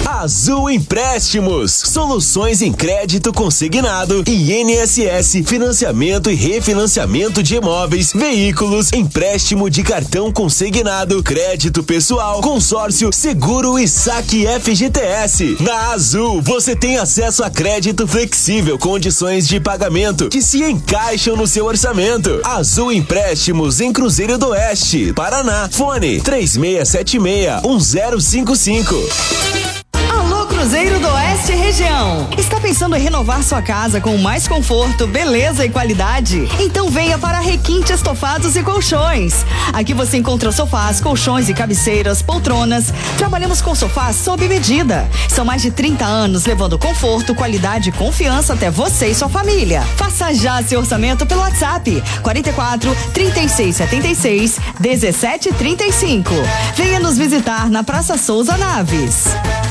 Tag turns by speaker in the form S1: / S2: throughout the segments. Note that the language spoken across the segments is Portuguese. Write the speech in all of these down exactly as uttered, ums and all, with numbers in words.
S1: Azul Empréstimos, soluções em crédito consignado e I N S S, financiamento e refinanciamento de imóveis, veículos, empréstimo de cartão consignado, crédito pessoal, consórcio, seguro e saque F G T S. Na Azul, você tem acesso a crédito flexível, condições de pagamento que se encaixam no seu orçamento. Azul Empréstimos em Cruzeiro do Oeste, Paraná. Fone três seis sete seis um zero cinco cinco.
S2: Alô, Cruzeiro do Oeste região. Está pensando em renovar sua casa com mais conforto, beleza e qualidade? Então venha para Requinte Estofados e Colchões. Aqui você encontra sofás, colchões e cabeceiras, poltronas. Trabalhamos com sofás sob medida. São mais de trinta anos levando conforto, qualidade e confiança até você e sua família. Faça já seu orçamento pelo WhatsApp quarenta e quatro, trinta e seis, setenta e seis, dezessete, trinta e cinco. Venha nos visitar na Praça Souza Naves.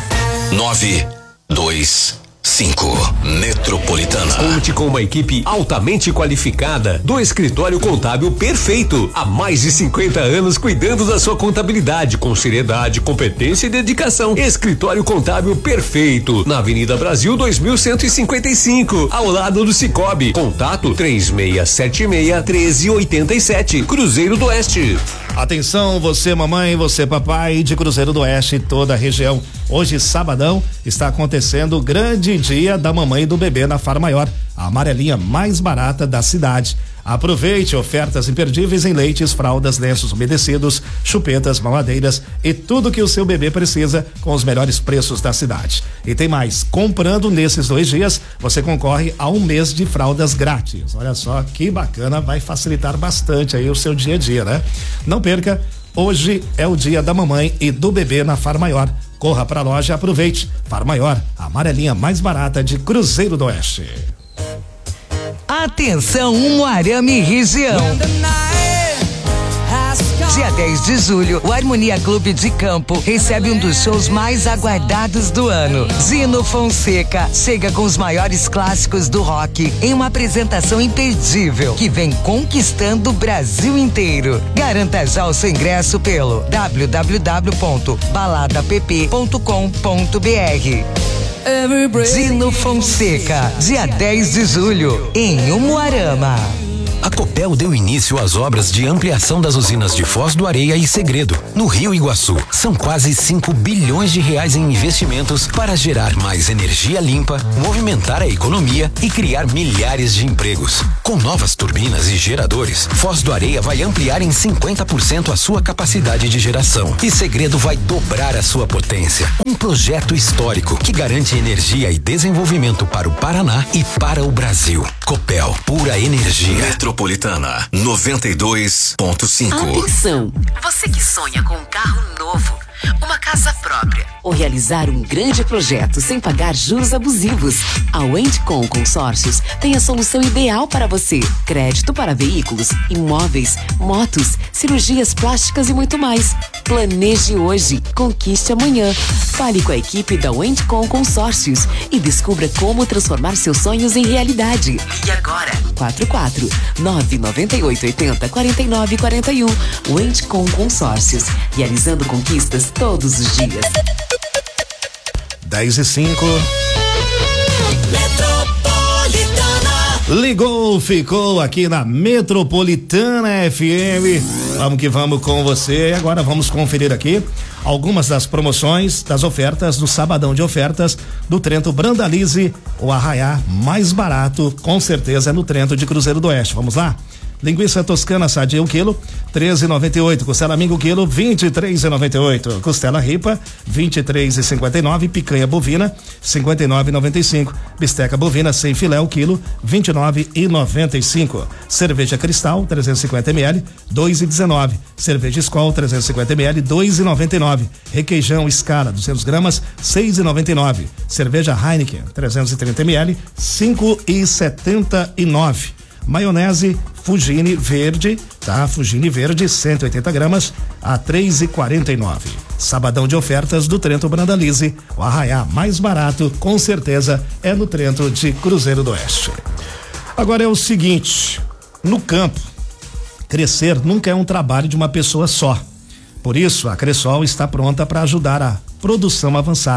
S3: nove dois cinco Metropolitana.
S4: Conte com uma equipe altamente qualificada do Escritório Contábil Perfeito. Há mais de cinquenta anos cuidando da sua contabilidade com seriedade, competência e dedicação. Escritório Contábil Perfeito, na Avenida Brasil dois mil cento e cinquenta e cinco, ao lado do Cicobi. Contato três seis sete seis, um três oito sete, Cruzeiro do Oeste.
S5: Atenção, você mamãe, você papai de Cruzeiro do Oeste e toda a região. Hoje, sabadão, está acontecendo o grande dia da mamãe e do bebê na Far Maior, a amarelinha mais barata da cidade. Aproveite ofertas imperdíveis em leites, fraldas, lenços umedecidos, chupetas, mamadeiras e tudo que o seu bebê precisa com os melhores preços da cidade. E tem mais, comprando nesses dois dias, você concorre a um mês de fraldas grátis. Olha só que bacana, vai facilitar bastante aí o seu dia a dia, né? Não perca, hoje é o dia da mamãe e do bebê na Far Maior. Corra pra loja e aproveite. Far Maior, a amarelinha mais barata de Cruzeiro do Oeste.
S6: Atenção, Umuarama e região. Dia dez de julho, o Harmonia Clube de Campo recebe um dos shows mais aguardados do ano. Zino Fonseca chega com os maiores clássicos do rock em uma apresentação imperdível que vem conquistando o Brasil inteiro. Garanta já o seu ingresso pelo w w w ponto balada p p ponto com ponto b r. Zino Fonseca, dia dez de julho, em Umuarama.
S3: A Copel deu início às obras de ampliação das usinas de Foz do Areia e Segredo, no Rio Iguaçu. São quase cinco bilhões de reais em investimentos para gerar mais energia limpa, movimentar a economia e criar milhares de empregos. Com novas turbinas e geradores, Foz do Areia vai ampliar em cinquenta por cento a sua capacidade de geração e Segredo vai dobrar a sua potência. Um projeto histórico que garante energia e desenvolvimento para o Paraná e para o Brasil. Copel, pura energia. Metropolitana noventa e dois ponto cinco.
S7: Atenção, você que sonha com um carro novo, uma casa própria ou realizar um grande projeto sem pagar juros abusivos, a Wendcom Consórcios tem a solução ideal para você. Crédito para veículos, imóveis, motos, cirurgias plásticas e muito mais. Planeje hoje, conquiste amanhã. Fale com a equipe da Wendcom Consórcios e descubra como transformar seus sonhos em realidade. E agora, quatro quatro nove nove oito oito zero quatro nove quatro um. Wendcom Consórcios, realizando conquistas todos os dias.
S5: dez e cinco. Ligou, ficou aqui na Metropolitana F M. Vamos que vamos com você. Agora vamos conferir aqui algumas das promoções, das ofertas do sabadão de ofertas do Trento Brandalize, o arraiá mais barato, com certeza é no Trento de Cruzeiro do Oeste. Vamos lá? Linguiça toscana sadia o quilo, treze e noventa e oito. Costela mingo quilo, vinte e três e noventa e oito. Costela ripa, vinte e três e cinquenta e nove. Picanha bovina, cinquenta e nove e noventa e cinco. Bisteca bovina sem filé o quilo, vinte e nove e noventa e cinco. Cerveja Cristal, trezentos e cinquenta mililitros, dois e dezenove. Cerveja Skol, trezentos e cinquenta mililitros, dois e noventa e nove. Requeijão Scala, duzentos gramas, seis e noventa e nove. Cerveja Heineken, trezentos e trinta mililitros, cinco e setenta e nove. Maionese Fugini verde, tá? Fugini verde, cento e oitenta gramas, a três e quarenta e nove. Sabadão de ofertas do Trento Brandalize, o arraiá mais barato, com certeza, é no Trento de Cruzeiro do Oeste. Agora é o seguinte, no campo, crescer nunca é um trabalho de uma pessoa só. Por isso, a Cressol está pronta para ajudar a produção a avançar,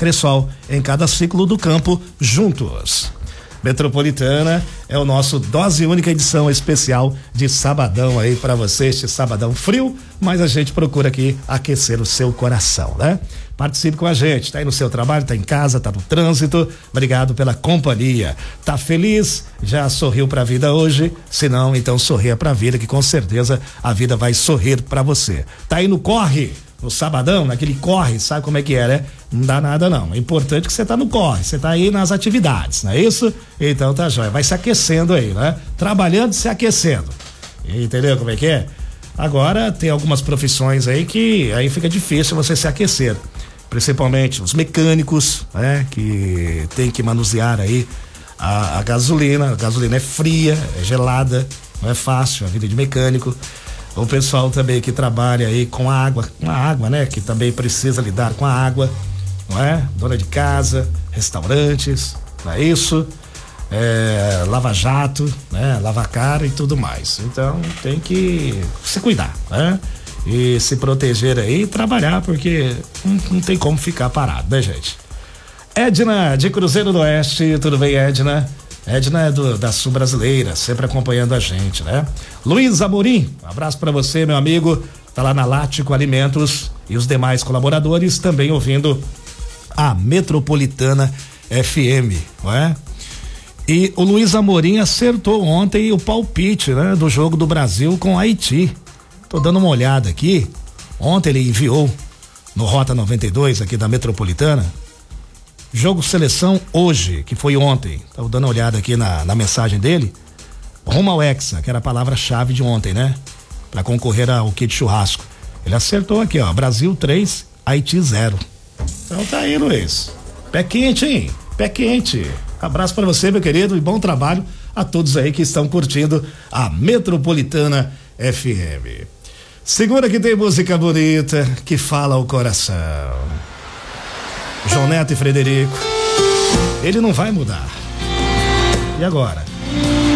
S5: Cressol, em cada ciclo do campo, juntos. Metropolitana é o nosso dose única edição especial de sabadão aí para você, este sabadão frio, mas a gente procura aqui aquecer o seu coração, né? Participe com a gente, tá aí no seu trabalho, tá em casa, tá no trânsito, obrigado pela companhia. Tá feliz? Já sorriu pra vida hoje? Se não, então sorria pra vida, que com certeza a vida vai sorrir pra você. Tá aí no corre? No sabadão, naquele corre, sabe como é que é, né? Não dá nada não, é importante que você tá no corre, você tá aí nas atividades, não é isso? Então tá jóia, vai se aquecendo aí, né? Trabalhando e se aquecendo, entendeu como é que é? Agora tem algumas profissões aí que aí fica difícil você se aquecer, principalmente os mecânicos, né? Que tem que manusear aí a, a gasolina, a gasolina é fria, é gelada, não é fácil a vida de mecânico. O pessoal também que trabalha aí com a água, com a água, né? Que também precisa lidar com a água, não é? Dona de casa, restaurantes, não é isso? É, lava-jato, né? Lava-cara e tudo mais. Então tem que se cuidar, né? E se proteger aí e trabalhar, porque não, não tem como ficar parado, né, gente? Edna, de Cruzeiro do Oeste, tudo bem, Edna? Edna é do, da Sul Brasileira, sempre acompanhando a gente, né? Luiz Amorim, um abraço pra você, meu amigo, tá lá na Lático Alimentos e os demais colaboradores também ouvindo a Metropolitana F M, não é? E o Luiz Amorim acertou ontem o palpite, né? Do jogo do Brasil com Haiti. Tô dando uma olhada aqui, ontem ele enviou no Rota noventa e dois aqui da Metropolitana, jogo seleção hoje, que foi ontem. Tava dando uma olhada aqui na, na mensagem dele. Rumo ao Hexa, que era a palavra-chave de ontem, né? Pra concorrer ao kit churrasco. Ele acertou aqui, ó. Brasil três, Haiti zero. Então tá aí, Luiz. Pé quente, hein? Pé quente. Abraço pra você, meu querido, e bom trabalho a todos aí que estão curtindo a Metropolitana F M. Segura que tem música bonita que fala o coração. João Neto e Frederico, ele não vai mudar. E agora?